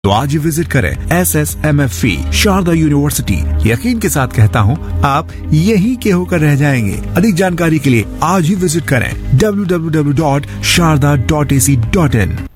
तो आज ही विजिट करें SSMFE शारदा यूनिवर्सिटी। यकीन के साथ कहता हूँ, आप यहीं के होकर रह जाएंगे। अधिक जानकारी के लिए आज ही विजिट करें www.sharda.ac.in।